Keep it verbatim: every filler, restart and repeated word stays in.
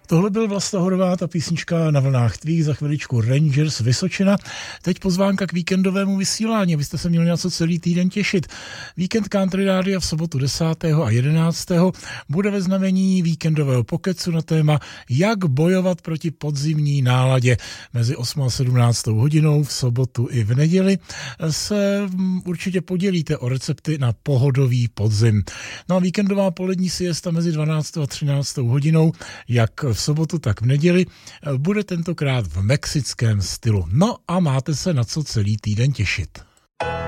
Tohle byl Vlasta Horová, ta písnička Na vlnách tvých, za chviličku Rangers Vysočina. Teď pozvánka k víkendovému vysílání, abyste se měli na co celý týden těšit. Víkend Country Rádia v sobotu desátého a jedenáctého bude ve znamení víkendového pokecu na téma Jak bojovat proti podzimní náladě. Mezi osmou a sedmnáctou hodinou v sobotu i v neděli se určitě podělíte o recepty na pohodový podzim. No a víkendová polední siesta mezi dvanáctou a třináctou hodinou, jak v sobotu, tak v neděli, bude tentokrát v mexickém stylu. No a máte se na co celý týden těšit.